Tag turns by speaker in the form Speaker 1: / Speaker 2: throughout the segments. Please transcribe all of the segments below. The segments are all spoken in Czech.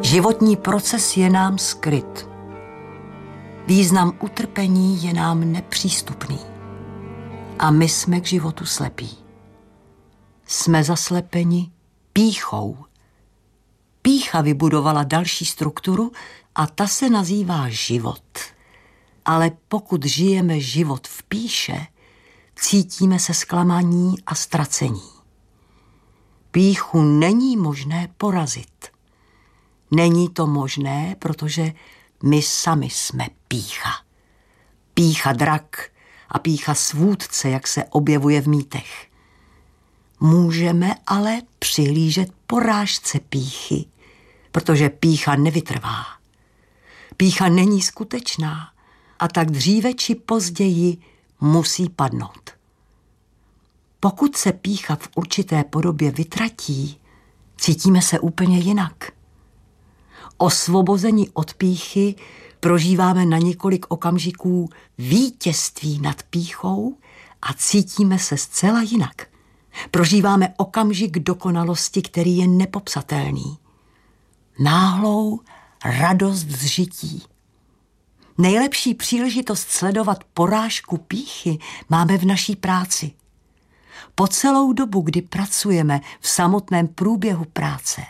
Speaker 1: Životní proces je nám skryt. Význam utrpení je nám nepřístupný. A my jsme k životu slepí. Jsme zaslepeni pýchou. Pýcha vybudovala další strukturu a ta se nazývá život. Ale pokud žijeme život v pýše, cítíme se zklamaní a ztracení. Pýchu není možné porazit. Není to možné, protože my sami jsme pýcha. Pýcha drak a pýcha svůdce, jak se objevuje v mýtech. Můžeme ale přihlížet porážce pýchy, protože pýcha nevytrvá. Pýcha není skutečná a tak dříve či později musí padnout. Pokud se pýcha v určité podobě vytratí, cítíme se úplně jinak. Osvobození od pýchy prožíváme na několik okamžiků vítězství nad pýchou a cítíme se zcela jinak. Prožíváme okamžik dokonalosti, který je nepopsatelný. Náhlou radost z žití. Nejlepší příležitost sledovat porážku pýchy máme v naší práci. Po celou dobu, kdy pracujeme v samotném průběhu práce.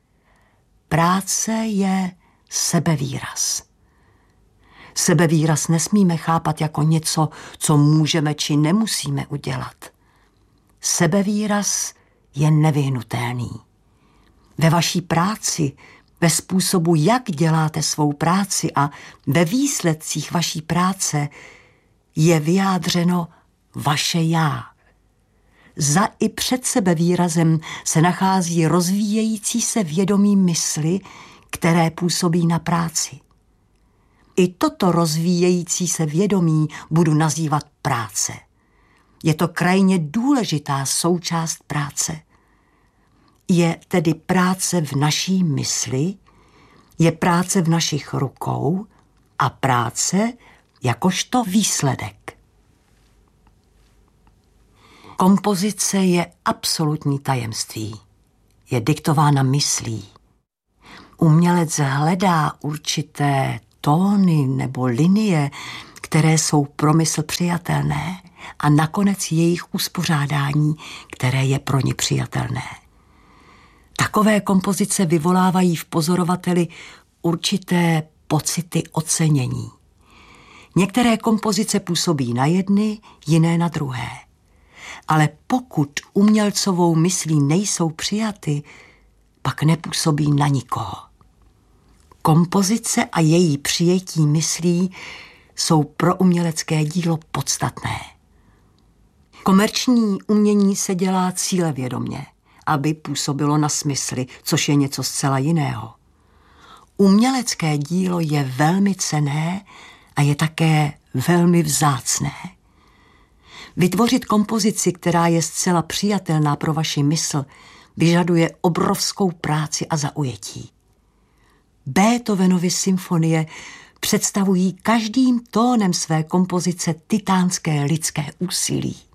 Speaker 1: Práce je sebevýraz. Sebevýraz nesmíme chápat jako něco, co můžeme či nemusíme udělat. Sebevýraz je nevyhnutelný. Ve vaší práci, ve způsobu, jak děláte svou práci a ve výsledcích vaší práce je vyjádřeno vaše já. Za i před sebevýrazem se nachází rozvíjející se vědomí mysli, které působí na práci. I toto rozvíjející se vědomí budu nazývat práce. Je to krajně důležitá součást práce. Je tedy práce v naší mysli, je práce v našich rukou a práce jakožto výsledek. Kompozice je absolutní tajemství. Je diktována myslí. Umělec hledá určité tóny nebo linie, které jsou pro mysl přijatelné a nakonec jejich uspořádání, které je pro ně přijatelné. Takové kompozice vyvolávají v pozorovateli určité pocity ocenění. Některé kompozice působí na jedny, jiné na druhé. Ale pokud umělcovou myslí nejsou přijaty, pak nepůsobí na nikoho. Kompozice a její přijetí myslí jsou pro umělecké dílo podstatné. Komerční umění se dělá cílevědomě, aby působilo na smysly, což je něco zcela jiného. Umělecké dílo je velmi cenné a je také velmi vzácné. Vytvořit kompozici, která je zcela přijatelná pro vaši mysl, vyžaduje obrovskou práci a zaujetí. Beethovenovy symfonie představují každým tónem své kompozice titánské lidské úsilí.